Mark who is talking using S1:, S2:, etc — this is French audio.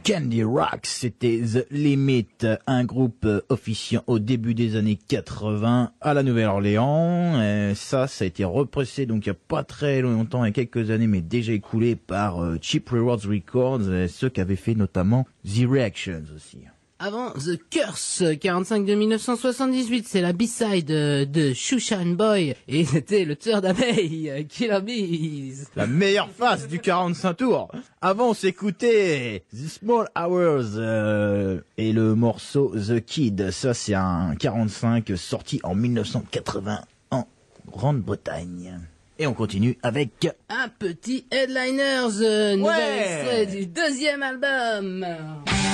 S1: Candy Rock, c'était The Limit, un groupe officiant au début des années 80 à la Nouvelle-Orléans. Ça a été repressé donc il n'y a pas très longtemps, il y a quelques années, mais déjà écoulé par Cheap Rewards Records, ceux qui avaient fait notamment The Reactions aussi.
S2: Avant The Curse, 45 de 1978, c'est la B-side de Shoeshine Boy, et c'était le tueur d'abeilles, Killer Bees.
S1: La meilleure phase du 45 tours. Avant, on s'écoutait The Small Hours et le morceau The Kid. Ça, c'est un 45 sorti en 1980 en Grande-Bretagne. Et on continue avec
S2: un petit Headliners, nouvel extrait du deuxième album.